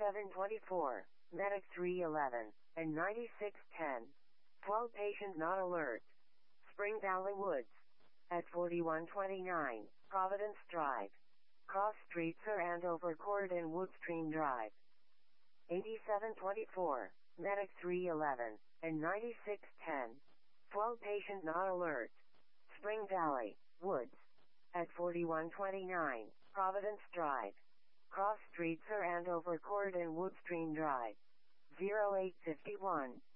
8724, Medic 311, and 9610. 12 patient not alert. Spring Valley Woods. At 4129, Providence Drive. Cross Street Sir Andover Court and Woodstream Drive. 8724, Medic 311, and 9610. 12 patient not alert. Spring Valley Woods. At 4129, Providence Drive. Cross Street Sir Andover Court and Woodstream Drive. 0851,